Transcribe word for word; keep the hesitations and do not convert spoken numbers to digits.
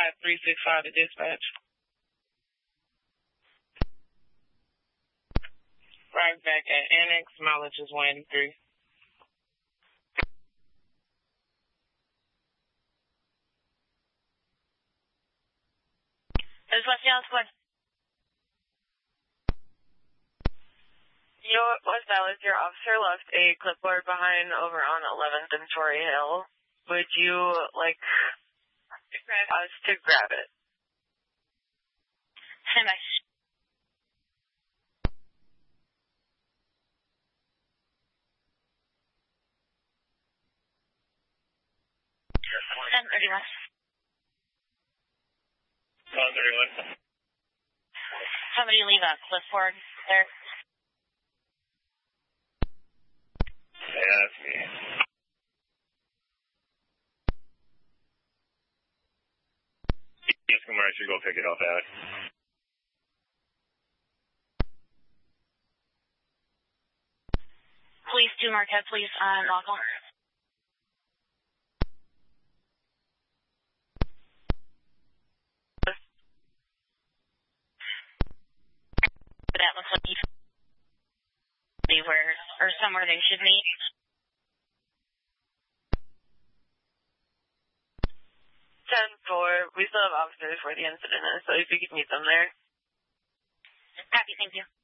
five three six five to dispatch. Right back at Annex, mileage is one eighty-three. This is West Dallas Squad. Yo, West Dallas, your officer left a clipboard behind over on eleventh and Torrey Hill. Would you like us to grab it? Stand by. ten thirty-one. ten thirty-one. Somebody leave a clipboard there. Yeah, that's me. Yes, come on, I should go pick it up, Alex. Police two Marquette, please, on local. That looks like anywhere or somewhere they should meet. ten four, we still have officers where the incident is, so if you could meet them there. Happy, thank you.